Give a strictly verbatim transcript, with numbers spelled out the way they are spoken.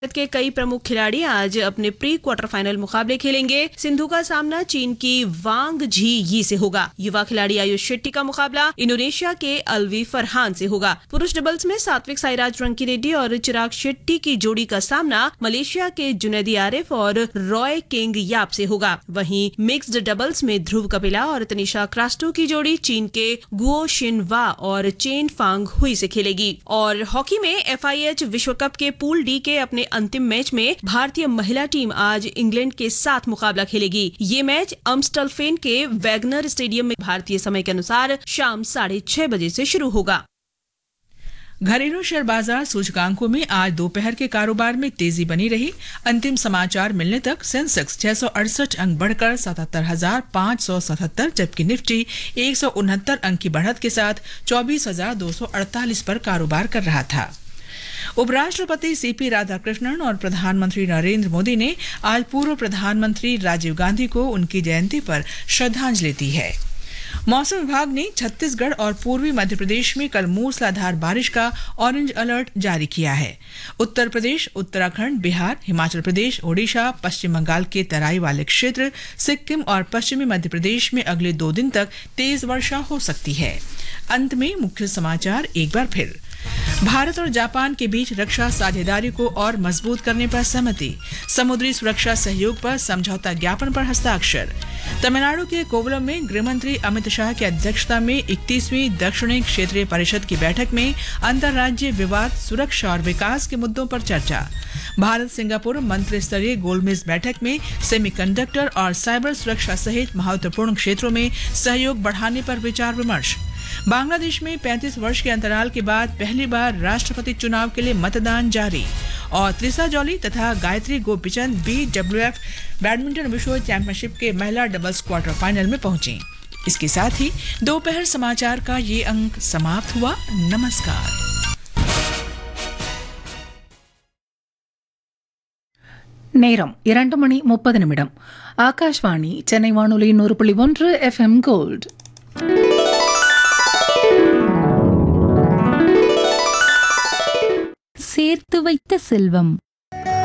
भारत के कई प्रमुख खिलाड़ी आज अपने प्री क्वार्टर फाइनल मुकाबले खेलेंगे। सिंधु का सामना चीन की वांग झी यी से होगा। युवा खिलाड़ी आयुष शेट्टी का मुकाबला इंडोनेशिया के अलवी फरहान से होगा। पुरुष डबल्स में सात्विक साईराज रंकीरेड्डी और चिराग शेट्टी की जोड़ी का सामना मलेशिया के जुनैदी आरिफ और रॉय किंग याप से होगा। वहीं मिक्स्ड डबल्स में ध्रुव कपिला और तनिषा क्रास्टो की जोड़ी चीन के गुओ शिन वा और चेन फांग हुई से खेलेगी। और हॉकी में एफ आई एच विश्व कप के पूल डी के अपने अंतिम मैच में भारतीय महिला टीम आज इंग्लैंड के साथ मुकाबला खेलेगी। ये मैच अम्स्टलफेन के वैगनर स्टेडियम में भारतीय समय के अनुसार शाम साढ़े छह बजे से शुरू होगा। घरेलू शेयर बाजार सूचकांकों में आज दोपहर के कारोबार में तेजी बनी रही। अंतिम समाचार मिलने तक सेंसेक्स छह सौ अड़सठ अंक बढ़कर सतहत्तर हजार पाँच सौ सतहत्तर, जबकि निफ्टी एक सौ उनहत्तर अंक की बढ़त के साथ चौबीस हजार दो सौ अड़तालीस पर कारोबार कर रहा था। उपराष्ट्रपति सीपी राधाकृष्णन और प्रधानमंत्री नरेंद्र मोदी ने आज पूर्व प्रधानमंत्री राजीव गांधी को उनकी जयंती पर श्रद्धांजलि दी है। मौसम विभाग ने छत्तीसगढ़ और पूर्वी मध्य प्रदेश में कल मूसलाधार बारिश का ऑरेंज अलर्ट जारी किया है। उत्तर प्रदेश, उत्तराखंड, बिहार, हिमाचल प्रदेश, ओडिशा, पश्चिम बंगाल के तराई वाले क्षेत्र, सिक्किम और पश्चिमी मध्य प्रदेश में अगले दो दिन तक तेज वर्षा हो सकती है। अंत में मुख्य समाचार एक बार फिर। भारत और जापान के बीच रक्षा साझेदारी को और मजबूत करने पर सहमति। समुद्री सुरक्षा सहयोग पर समझौता ज्ञापन पर हस्ताक्षर। तमिलनाडु के कोवलम में गृहमंत्री अमित शाह की अध्यक्षता में इकतीसवीं दक्षिणी क्षेत्रीय परिषद की बैठक में अंतर्राज्यीय विवाद, सुरक्षा और विकास के मुद्दों पर चर्चा। भारत सिंगापुर मंत्री स्तरीय गोलमेज बैठक में सेमीकंडक्टर और साइबर सुरक्षा सहित महत्वपूर्ण क्षेत्रों में सहयोग बढ़ाने पर विचार विमर्श। बांग्लादेश में पैंतीस वर्ष के अंतराल के बाद पहली बार राष्ट्रपति चुनाव के लिए मतदान जारी। और त्रिसा जॉली तथा Gayatri Gopichand B W F badminton विश्व चैंपियनशिप के महिला डबल्स क्वार्टर फाइनल में पहुंची। इसके साथ ही दोपहर समाचार का ये अंक समाप्त हुआ। नमस्कार। நேரம் இரண்டு மணி முப்பது நிமிடம். ஆகாஷ்வாணி சென்னை வானொலி நூறு புள்ளி ஒன்று எஃப்எம் கோல்ட். சேர்த்து வைத்த செல்வம்.